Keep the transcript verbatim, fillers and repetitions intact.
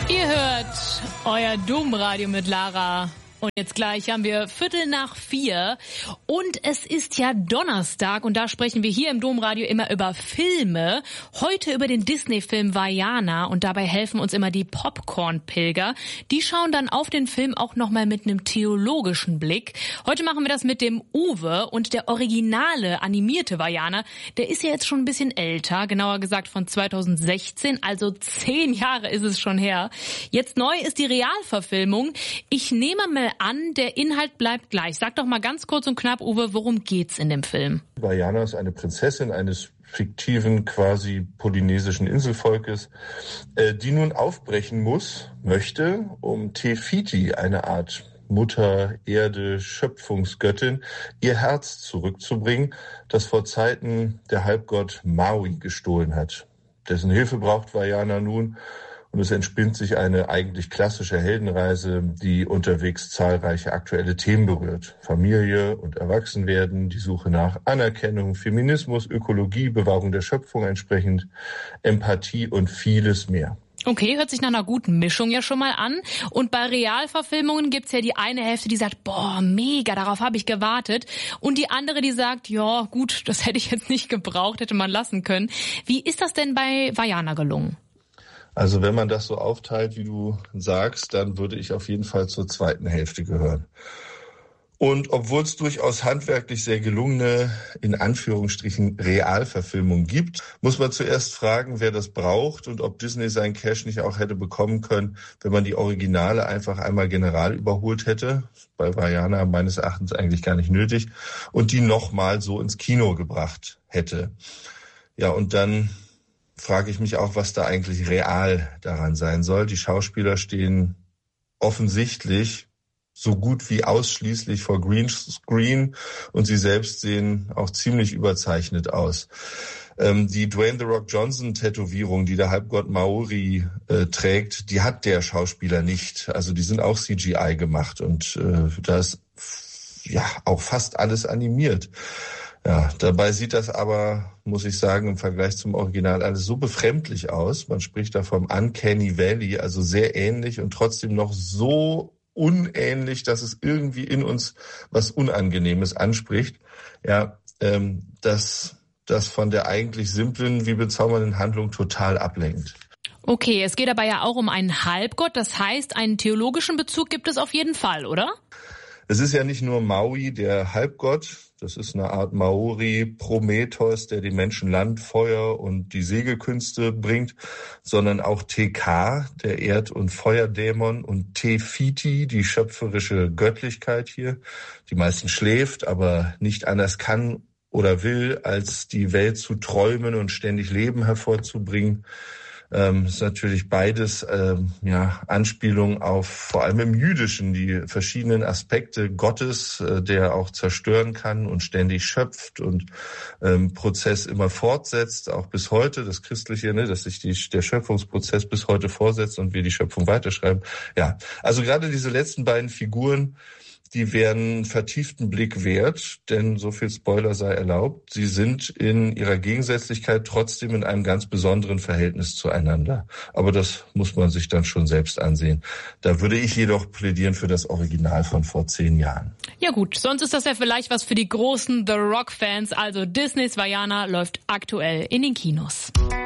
Ihr hört euer Domradio mit Lara. Und jetzt gleich haben wir Viertel nach vier und es ist ja Donnerstag und da sprechen wir hier im Domradio immer über Filme. Heute über den Disney-Film Vaiana und dabei helfen uns immer die Popcorn-Pilger. Die schauen dann auf den Film auch nochmal mit einem theologischen Blick. Heute machen wir das mit dem Uwe und der originale animierte Vaiana, der ist ja jetzt schon ein bisschen älter, genauer gesagt von zweitausendsechzehn, also zehn Jahre ist es schon her. Jetzt neu ist die Realverfilmung. Ich nehme mal an, der Inhalt bleibt gleich. Sag doch mal ganz kurz und knapp, Uwe, worum geht's in dem Film? Vaiana ist eine Prinzessin eines fiktiven, quasi polynesischen Inselvolkes, die nun aufbrechen muss, möchte, um Te Fiti, eine Art Mutter Erde, Schöpfungsgöttin, ihr Herz zurückzubringen, das vor Zeiten der Halbgott Maui gestohlen hat. Dessen Hilfe braucht Vaiana nun. Und es entspinnt sich eine eigentlich klassische Heldenreise, die unterwegs zahlreiche aktuelle Themen berührt. Familie und Erwachsenwerden, die Suche nach Anerkennung, Feminismus, Ökologie, Bewahrung der Schöpfung entsprechend, Empathie und vieles mehr. Okay, hört sich nach einer guten Mischung ja schon mal an. Und bei Realverfilmungen gibt's ja die eine Hälfte, die sagt, boah, mega, darauf habe ich gewartet. Und die andere, die sagt, ja gut, das hätte ich jetzt nicht gebraucht, hätte man lassen können. Wie ist das denn bei Vaiana gelungen? Also wenn man das so aufteilt, wie du sagst, dann würde ich auf jeden Fall zur zweiten Hälfte gehören. Und obwohl es durchaus handwerklich sehr gelungene, in Anführungsstrichen, Realverfilmungen gibt, muss man zuerst fragen, wer das braucht und ob Disney seinen Cash nicht auch hätte bekommen können, wenn man die Originale einfach einmal general überholt hätte. Bei Vaiana meines Erachtens eigentlich gar nicht nötig. Und die nochmal so ins Kino gebracht hätte. Ja, und dann frage ich mich auch, was da eigentlich real daran sein soll. Die Schauspieler stehen offensichtlich so gut wie ausschließlich vor Greenscreen und sie selbst sehen auch ziemlich überzeichnet aus. Ähm, die Dwayne The Rock Johnson-Tätowierung, die der Halbgott Maori äh, trägt, die hat der Schauspieler nicht. Also die sind auch C G I gemacht und äh, da ist ja auch fast alles animiert. Ja, dabei sieht das aber, muss ich sagen, im Vergleich zum Original alles so befremdlich aus. Man spricht da vom Uncanny Valley, also sehr ähnlich und trotzdem noch so unähnlich, dass es irgendwie in uns was Unangenehmes anspricht. Ja, ähm, dass das von der eigentlich simplen, wie bezaubernden Handlung total ablenkt. Okay, es geht aber ja auch um einen Halbgott. Das heißt, einen theologischen Bezug gibt es auf jeden Fall, oder? Es ist ja nicht nur Maui, der Halbgott. Das ist eine Art Maori, Prometheus, der den Menschen Land, Feuer und die Segelkünste bringt, sondern auch Te Ka, der Erd- und Feuerdämon, und Te Fiti, die schöpferische Göttlichkeit hier, die meistens schläft, aber nicht anders kann oder will, als die Welt zu träumen und ständig Leben hervorzubringen. Ähm, ist natürlich beides ähm, ja Anspielung auf vor allem im Jüdischen die verschiedenen Aspekte Gottes, äh, der auch zerstören kann und ständig schöpft und ähm, Prozess immer fortsetzt, auch bis heute, das Christliche, ne, dass sich die, der Schöpfungsprozess bis heute fortsetzt und wir die Schöpfung weiterschreiben. Ja, also gerade diese letzten beiden Figuren, die wären vertieften Blick wert, denn so viel Spoiler sei erlaubt. Sie sind in ihrer Gegensätzlichkeit trotzdem in einem ganz besonderen Verhältnis zueinander. Aber das muss man sich dann schon selbst ansehen. Da würde ich jedoch plädieren für das Original von vor zehn Jahren. Ja gut, sonst ist das ja vielleicht was für die großen The Rock-Fans. Also Disneys Vaiana läuft aktuell in den Kinos.